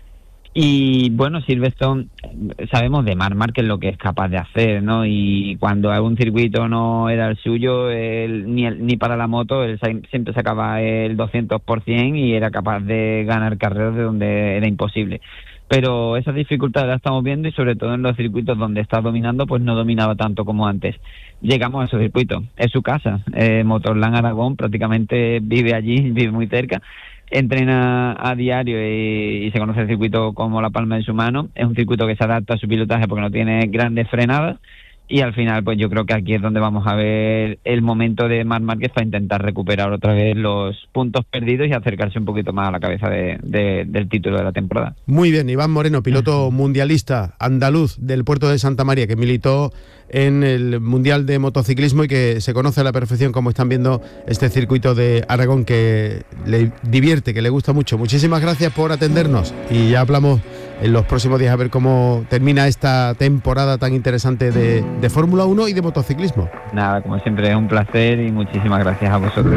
Y bueno, Silverstone, sabemos de Marc Márquez lo que es capaz de hacer, ¿no? Y cuando algún circuito no era el suyo, él, ni, el, ni para la moto, él siempre sacaba el doscientos por ciento y era capaz de ganar carreras de donde era imposible. Pero esas dificultades las estamos viendo y sobre todo en los circuitos donde está dominando, pues no dominaba tanto como antes. Llegamos a esos circuitos, es su casa, eh, Motorland Aragón, prácticamente vive allí, vive muy cerca. Entrena a diario y, y se conoce el circuito como la palma de su mano. Es un circuito que se adapta a su pilotaje porque no tiene grandes frenadas y al final pues yo creo que aquí es donde vamos a ver el momento de Marc Márquez para intentar recuperar otra vez los puntos perdidos y acercarse un poquito más a la cabeza de, de, del título de la temporada. Muy bien, Iván Moreno, piloto mundialista andaluz del puerto de Santa María, que militó en el Mundial de Motociclismo y que se conoce a la perfección, como están viendo, este circuito de Aragón que le divierte, que le gusta mucho. Muchísimas gracias por atendernos y ya hablamos en los próximos días a ver cómo termina esta temporada tan interesante de, de Fórmula uno y de motociclismo. Nada, como siempre es un placer y muchísimas gracias a vosotros.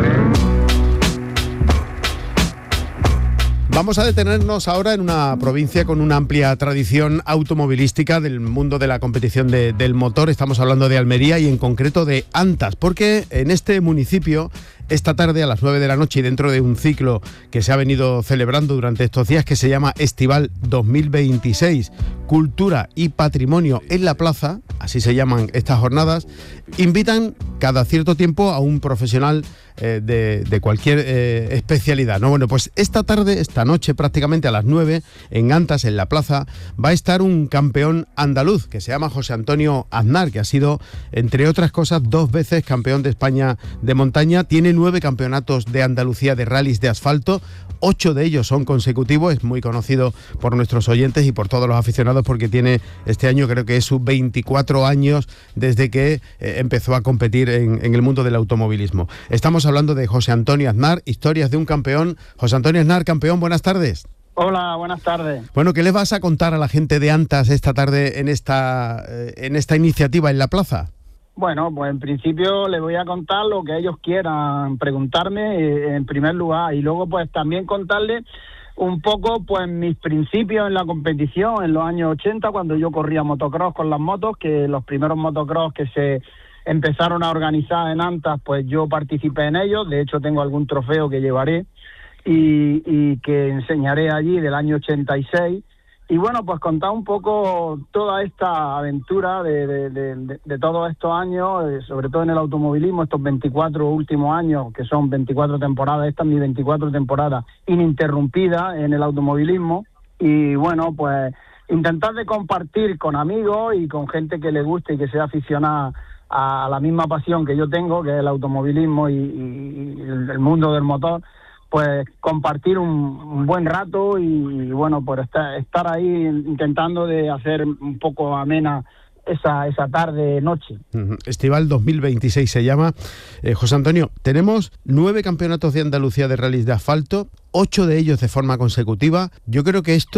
Vamos a detenernos ahora en una provincia con una amplia tradición automovilística del mundo de la competición de, del motor. Estamos hablando de Almería y en concreto de Antas, porque en este municipio esta tarde a las nueve de la noche y dentro de un ciclo que se ha venido celebrando durante estos días que se llama Estival dos mil veintiséis, Cultura y Patrimonio en la Plaza, así se llaman estas jornadas, invitan cada cierto tiempo a un profesional eh, de, de cualquier eh, especialidad, ¿no? Bueno, pues esta tarde, esta noche prácticamente a las nueve, en Antas, en la Plaza, va a estar un campeón andaluz que se llama José Antonio Aznar, que ha sido, entre otras cosas, dos veces campeón de España de montaña, tiene nueve campeonatos de Andalucía de rallies de asfalto, ocho de ellos son consecutivos, es muy conocido por nuestros oyentes y por todos los aficionados porque tiene este año, creo que es sus veinticuatro años desde que eh, empezó a competir en, en el mundo del automovilismo. Estamos hablando de José Antonio Aznar, historias de un campeón. José Antonio Aznar, campeón, buenas tardes. Hola, buenas tardes. Bueno, ¿qué les vas a contar a la gente de Antas esta tarde en esta, eh, en esta iniciativa en la plaza? Bueno, pues en principio les voy a contar lo que ellos quieran preguntarme eh, en primer lugar y luego pues también contarles un poco pues mis principios en la competición en los años ochenta cuando yo corría motocross con las motos, que los primeros motocross que se empezaron a organizar en Antas pues yo participé en ellos, de hecho tengo algún trofeo que llevaré y, y que enseñaré allí del año ochenta y seis. Y bueno, pues contar un poco toda esta aventura de, de, de, de, de todos estos años, eh, sobre todo en el automovilismo, estos veinticuatro últimos años, que son veinticuatro temporadas, esta es mi veinticuatro temporadas ininterrumpida en el automovilismo. Y bueno, pues intentar de compartir con amigos y con gente que le guste y que sea aficionada a la misma pasión que yo tengo, que es el automovilismo y, y, y el, el mundo del motor, pues compartir un, un buen rato y, y bueno, pues estar, estar ahí intentando de hacer un poco amena esa, esa tarde, noche. Estival dos mil veintiséis se llama. Eh, José Antonio, tenemos nueve campeonatos de Andalucía de rallies de asfalto, ocho de ellos de forma consecutiva. Yo creo que esto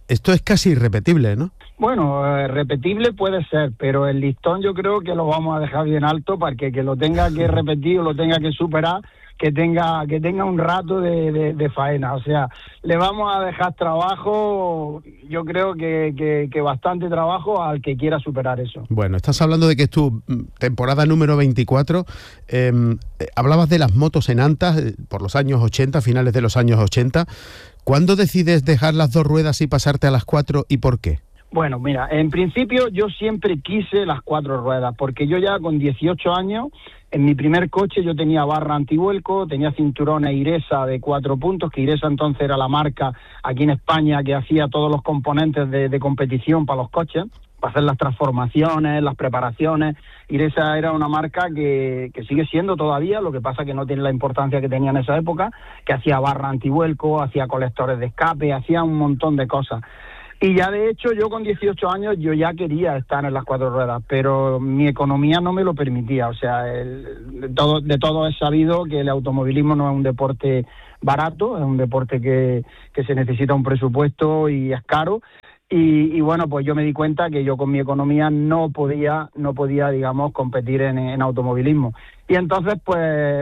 esto es casi irrepetible, ¿no? Bueno, eh, repetible puede ser, pero el listón yo creo que lo vamos a dejar bien alto para que, que lo tenga que repetir o lo tenga que superar, que tenga que tenga un rato de, de, de faena. O sea, le vamos a dejar trabajo, yo creo que, que, que bastante trabajo al que quiera superar eso. Bueno, estás hablando de que es tu temporada número veinticuatro. Eh, hablabas de las motos en Antas eh, por los años ochenta, finales de los años ochenta. ¿Cuándo decides dejar las dos ruedas y pasarte a las cuatro y por qué? Bueno, mira, en principio yo siempre quise las cuatro ruedas, porque yo ya con dieciocho años, en mi primer coche yo tenía barra antivuelco, tenía cinturones Iresa de cuatro puntos, que Iresa entonces era la marca aquí en España que hacía todos los componentes de, de competición para los coches, para hacer las transformaciones, las preparaciones. Iresa era una marca que, que sigue siendo todavía, lo que pasa que no tiene la importancia que tenía en esa época, que hacía barra antivuelco, hacía colectores de escape, hacía un montón de cosas. Y ya de hecho yo con dieciocho años yo ya quería estar en las cuatro ruedas, pero mi economía no me lo permitía. O sea, el, de, todo, de todo es sabido que el automovilismo no es un deporte barato, es un deporte que, que se necesita un presupuesto y es caro. Y, y bueno, pues yo me di cuenta que yo con mi economía no podía, no podía, digamos, competir en, en automovilismo. Y entonces, pues,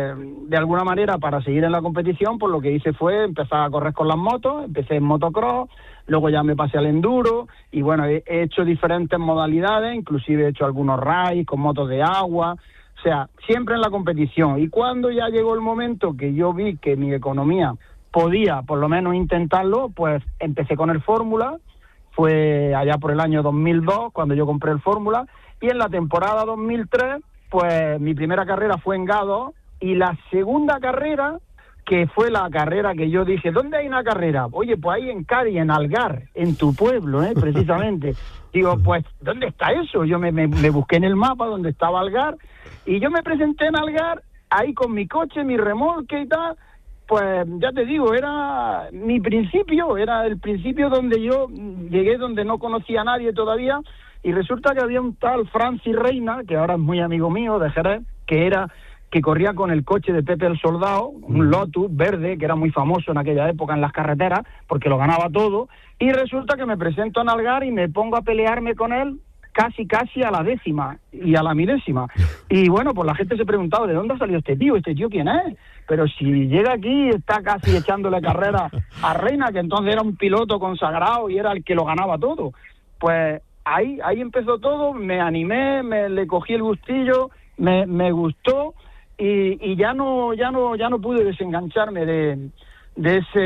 de alguna manera, para seguir en la competición, pues lo que hice fue empezar a correr con las motos, empecé en motocross, luego ya me pasé al enduro, y bueno, he, he hecho diferentes modalidades, inclusive he hecho algunos raids con motos de agua, o sea, siempre en la competición. Y cuando ya llegó el momento que yo vi que mi economía podía, por lo menos, intentarlo, pues empecé con el Fórmula. Fue allá por el año dos mil dos cuando yo compré el Fórmula, y en la temporada dos mil tres, pues mi primera carrera fue en Gado, y la segunda carrera, que fue la carrera que yo dije, ¿dónde hay una carrera? Oye, pues ahí en Cádiz, en Algar, en tu pueblo, ¿eh? Precisamente. Digo, pues, ¿dónde está eso? Yo me, me, me busqué en el mapa donde estaba Algar, y yo me presenté en Algar, ahí con mi coche, mi remolque y tal. Pues ya te digo, era mi principio, era el principio donde yo llegué, donde no conocía a nadie todavía, y resulta que había un tal Francis Reina, que ahora es muy amigo mío de Jerez, que era que corría con el coche de Pepe el Soldado, un Lotus verde, que era muy famoso en aquella época en las carreteras, porque lo ganaba todo, y resulta que me presento en Algar y me pongo a pelearme con él, casi casi a la décima y a la milésima. Y bueno, pues la gente se preguntaba, ¿de dónde ha salido este tío? ¿Este tío quién es? Pero si llega aquí, está casi echándole carrera a Reina, que entonces era un piloto consagrado y era el que lo ganaba todo. Pues ahí ahí empezó todo, me animé, me le cogí el gustillo, me, me gustó, y, y ya no ya no ya no pude desengancharme de de ese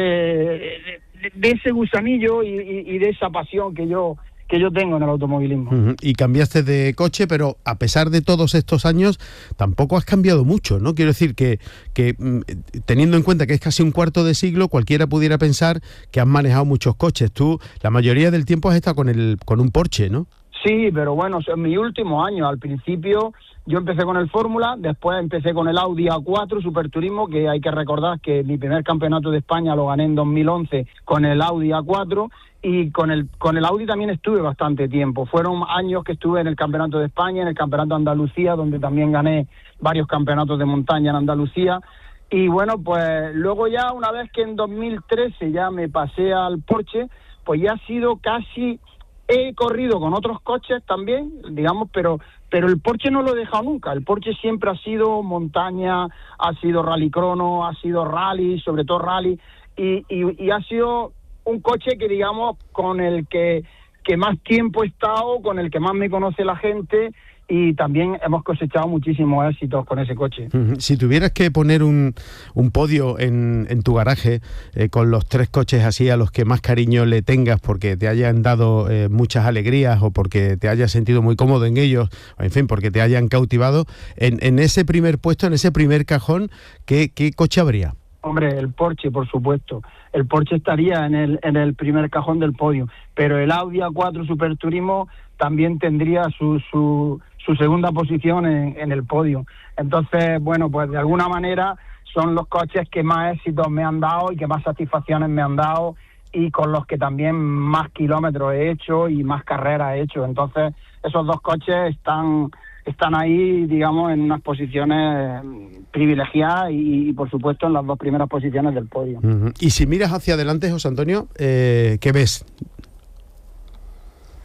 de, de ese gusanillo y, y, y de esa pasión que yo que yo tengo en el automovilismo. Uh-huh. Y cambiaste de coche, pero a pesar de todos estos años, tampoco has cambiado mucho, ¿no? Quiero decir que, que teniendo en cuenta que es casi un cuarto de siglo, cualquiera pudiera pensar que has manejado muchos coches. Tú, la mayoría del tiempo has estado con, el, con un Porsche, ¿no? Sí, pero bueno, en mi último año, al principio yo empecé con el Fórmula, después empecé con el Audi A cuatro Superturismo, que hay que recordar que mi primer campeonato de España lo gané en dos mil once con el Audi A cuatro, y con el con el Audi también estuve bastante tiempo. Fueron años que estuve en el Campeonato de España, en el Campeonato de Andalucía, donde también gané varios campeonatos de montaña en Andalucía. Y bueno, pues luego ya una vez que en dos mil trece ya me pasé al Porsche, pues ya ha sido casi... He corrido con otros coches también, digamos, pero pero el Porsche no lo he dejado nunca. El Porsche siempre ha sido montaña, ha sido rallycrono, ha sido rally, sobre todo rally, y, y, y ha sido un coche que, digamos, con el que, que más tiempo he estado, con el que más me conoce la gente, y también hemos cosechado muchísimos éxitos con ese coche. Si tuvieras que poner un, un podio en, en tu garaje eh, con los tres coches así a los que más cariño le tengas porque te hayan dado eh, muchas alegrías o porque te hayas sentido muy cómodo en ellos, o en fin, porque te hayan cautivado, en, en ese primer puesto, en ese primer cajón, ¿qué, qué coche habría? Hombre, el Porsche, por supuesto. El Porsche estaría en el en el primer cajón del podio, pero el Audi A cuatro Superturismo también tendría su su, su segunda posición en, en el podio. Entonces, bueno, pues de alguna manera son los coches que más éxitos me han dado y que más satisfacciones me han dado, y con los que también más kilómetros he hecho y más carreras he hecho. Entonces, esos dos coches están... están ahí, digamos, en unas posiciones privilegiadas y, y, por supuesto, en las dos primeras posiciones del podio. Uh-huh. Y si miras hacia adelante, José Antonio, eh, ¿qué ves?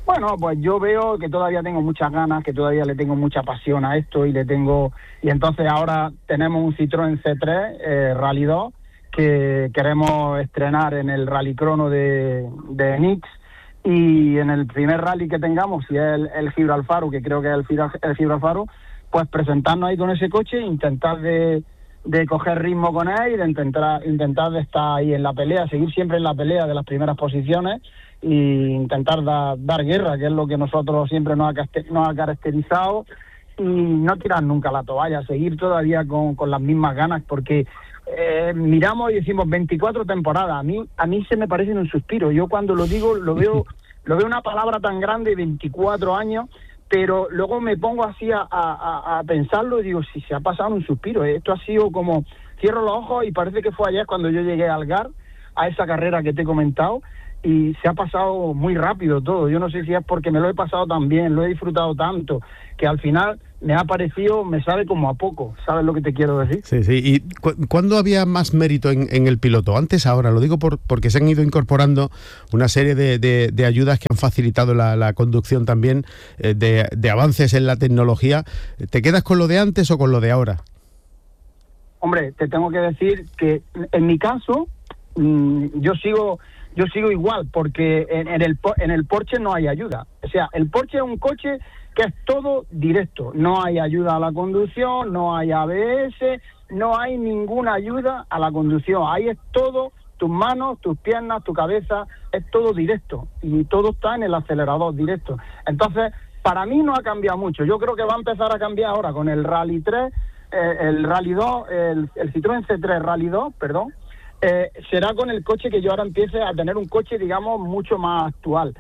Bueno, pues yo veo que todavía tengo muchas ganas, que todavía le tengo mucha pasión a esto y le tengo y entonces ahora tenemos un Citroën C tres eh, Rally dos que queremos estrenar en el Rally Crono de, de Nix, y en el primer rally que tengamos, si es el, el Gibralfaro, que creo que es el, Fira- el Gibralfaro, pues presentarnos ahí con ese coche e intentar de, de coger ritmo con él y de intentar, intentar de estar ahí en la pelea, seguir siempre en la pelea de las primeras posiciones y intentar da, dar guerra, que es lo que nosotros siempre nos ha, nos ha caracterizado, y no tirar nunca la toalla, seguir todavía con, con las mismas ganas, porque eh, miramos y decimos veinticuatro temporadas, a mí a mí se me parecen un suspiro, yo cuando lo digo lo veo lo veo una palabra tan grande, veinticuatro años, pero luego me pongo así a, a, a pensarlo y digo, si se ha pasado en un suspiro, esto ha sido como, cierro los ojos y parece que fue ayer cuando yo llegué al Algar, a esa carrera que te he comentado, y se ha pasado muy rápido todo. Yo no sé si es porque me lo he pasado tan bien, lo he disfrutado tanto, que al final me ha parecido, me sabe como a poco. ¿Sabes lo que te quiero decir? Sí, sí. ¿Y cu- cuándo había más mérito en, en el piloto? ¿Antes, ahora? Lo digo por, porque se han ido incorporando una serie de, de, de ayudas que han facilitado la, la conducción también, eh, de, de avances en la tecnología. ¿Te quedas con lo de antes o con lo de ahora? Hombre, te tengo que decir que en mi caso, mmm, yo sigo... Yo sigo igual, porque en, en el en el Porsche no hay ayuda. O sea, el Porsche es un coche que es todo directo. No hay ayuda a la conducción, no hay A B S, no hay ninguna ayuda a la conducción. Ahí es todo, tus manos, tus piernas, tu cabeza, es todo directo. Y todo está en el acelerador directo. Entonces, para mí no ha cambiado mucho. Yo creo que va a empezar a cambiar ahora con el Rally tres, eh, el Rally dos, el, el Citroën C tres Rally dos, perdón. Eh, será con el coche que yo ahora empiece a tener un coche, digamos, mucho más actual.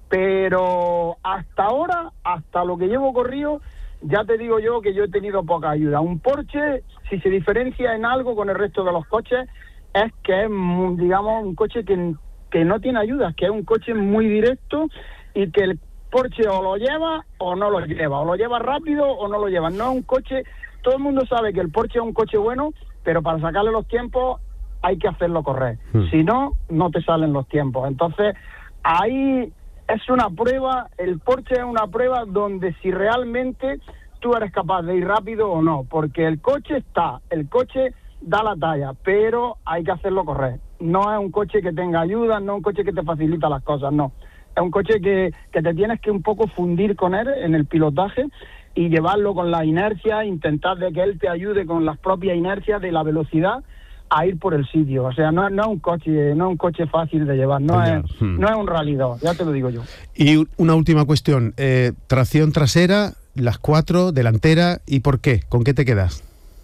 Pero hasta ahora, hasta lo que llevo corrido, ya te digo yo que yo he tenido poca ayuda. Un Porsche, si se diferencia en algo con el resto de los coches, es que es, digamos, un coche que, que no tiene ayudas, que es un coche muy directo y que el Porsche o lo lleva o no lo lleva, o lo lleva rápido o no lo lleva. No es un coche, todo el mundo sabe que el Porsche es un coche bueno, pero para sacarle los tiempos hay que hacerlo correr, hmm. si no, no te salen los tiempos. Entonces, ahí es una prueba, el Porsche es una prueba donde si realmente tú eres capaz de ir rápido o no, porque el coche está, el coche da la talla, pero hay que hacerlo correr. No es un coche que tenga ayuda, no es un coche que te facilita las cosas, no. Es un coche que, que te tienes que un poco fundir con él en el pilotaje y llevarlo con la inercia, intentar de que él te ayude con las propias inercias de la velocidad a ir por el sitio. O sea, no, no es un coche, no es un coche fácil de llevar, no es, hmm. no es un Rally dos, ya te lo digo yo. Y una última cuestión, eh, tracción trasera, las cuatro, delantera, ¿y por qué? ¿Con qué te quedas?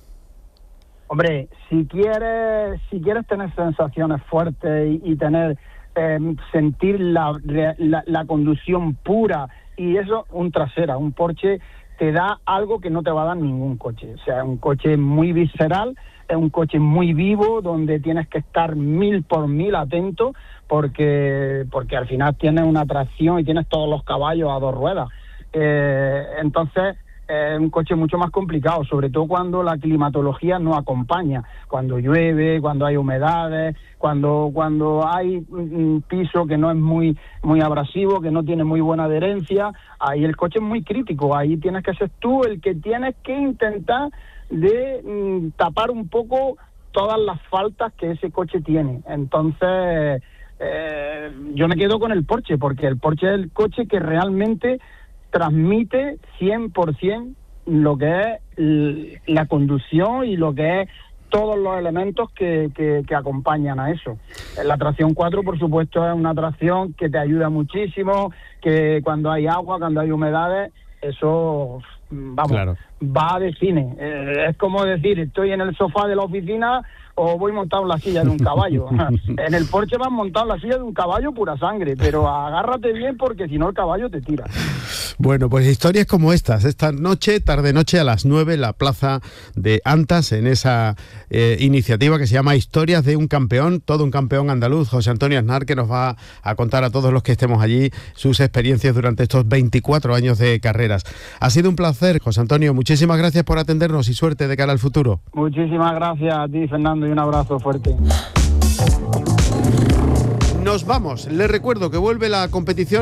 Hombre, si quieres, si quieres tener sensaciones fuertes y, y tener eh, sentir la, la, la conducción pura, y eso, un trasera, un Porsche te da algo que no te va a dar ningún coche. O sea, un coche muy visceral, es un coche muy vivo, donde tienes que estar mil por mil atento, porque porque al final tienes una tracción y tienes todos los caballos a dos ruedas. Eh, entonces, es un coche mucho más complicado, sobre todo cuando la climatología no acompaña, cuando llueve, cuando hay humedades, cuando cuando hay un piso que no es muy muy abrasivo, que no tiene muy buena adherencia, ahí el coche es muy crítico, ahí tienes que ser tú el que tienes que intentar de mm, tapar un poco todas las faltas que ese coche tiene. Entonces, eh, yo me quedo con el Porsche, porque el Porsche es el coche que realmente transmite cien por ciento lo que es la conducción y lo que es todos los elementos que, que, que acompañan a eso. La tracción cuatro, por supuesto, es una tracción que te ayuda muchísimo, que cuando hay agua, cuando hay humedades, eso, vamos, claro, va de cine. Eh, es como decir, estoy en el sofá de la oficina o voy montado en la silla de un caballo. En el Porsche vas montado en la silla de un caballo pura sangre, pero agárrate bien porque si no el caballo te tira. Bueno, pues historias como estas, esta noche, tarde-noche a las nueve, en la plaza de Antas, en esa eh, iniciativa que se llama Historias de un campeón, todo un campeón andaluz, José Antonio Aznar, que nos va a contar a todos los que estemos allí sus experiencias durante estos veinticuatro años de carreras. Ha sido un placer, José Antonio, muchísimas gracias por atendernos y suerte de cara al futuro. Muchísimas gracias a ti, Fernando, y un abrazo fuerte. Nos vamos. Les recuerdo que vuelve la competición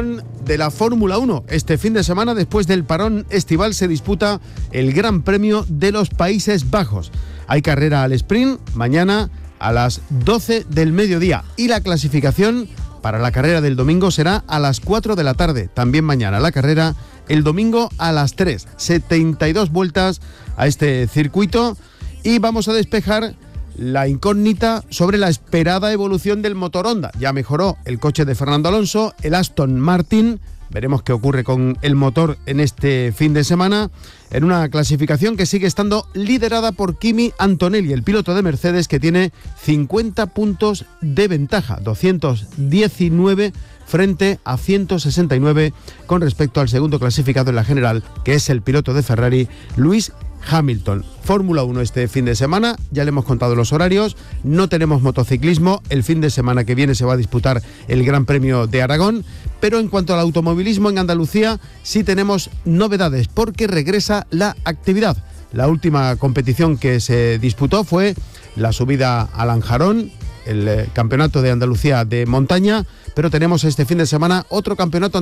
de la Fórmula uno. Este fin de semana, después del parón estival, se disputa el Gran Premio de los Países Bajos. Hay carrera al sprint mañana a las doce del mediodía y la clasificación para la carrera del domingo será a las cuatro de la tarde. También mañana la carrera, el domingo a las tres. setenta y dos vueltas a este circuito y vamos a despejar la incógnita sobre la esperada evolución del motor Honda. Ya mejoró el coche de Fernando Alonso, el Aston Martin. Veremos qué ocurre con el motor en este fin de semana, en una clasificación que sigue estando liderada por Kimi Antonelli, el piloto de Mercedes, que tiene cincuenta puntos de ventaja, doscientos diecinueve frente a ciento sesenta y nueve con respecto al segundo clasificado en la general, que es el piloto de Ferrari, Lewis Hamilton. Fórmula uno este fin de semana, ya le hemos contado los horarios, no tenemos motociclismo, el fin de semana que viene se va a disputar el Gran Premio de Aragón, pero en cuanto al automovilismo en Andalucía sí tenemos novedades porque regresa la actividad. La última competición que se disputó fue la subida a Lanjarón, el Campeonato de Andalucía de montaña, pero tenemos este fin de semana otro campeonato